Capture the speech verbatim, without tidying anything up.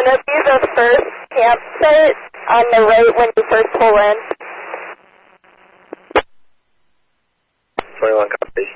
to be the first campsite on the right when you first pull in. twenty-one copy.